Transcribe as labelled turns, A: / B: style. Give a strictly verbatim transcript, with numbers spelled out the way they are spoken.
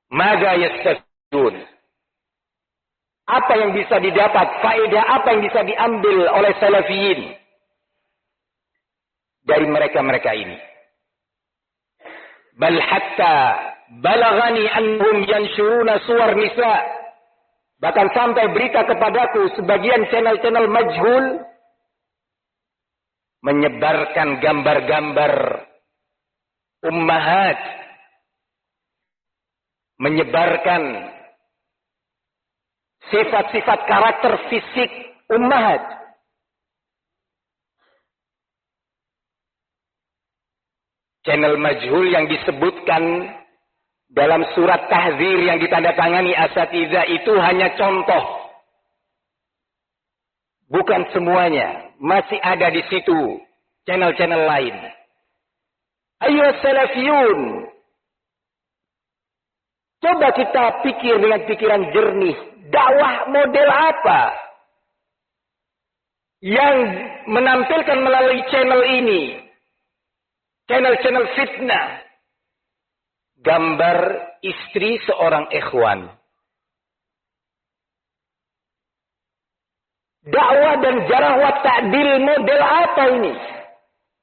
A: Mada yastafidun? Apa yang bisa didapat? Faedah apa yang bisa diambil oleh salafiyin dari mereka-mereka ini? Bal hatta balagani annahum yanshuruna suwar nisa. Bahkan sampai berita kepadaku sebagian channel-channel majhul menyebarkan gambar-gambar ummahat, menyebarkan sifat-sifat karakter fisik ummahat. Channel majhul yang disebutkan dalam surat tahzir yang ditandatangani asatidzah itu hanya contoh. Bukan semuanya. Masih ada di situ channel-channel lain. Ayo salafiyun. Coba kita pikir dengan pikiran jernih. Dakwah model apa yang menampilkan melalui channel ini? Channel-channel fitnah. Gambar istri seorang ikhwan. Dakwah dan jarah wa ta'dil model apa ini?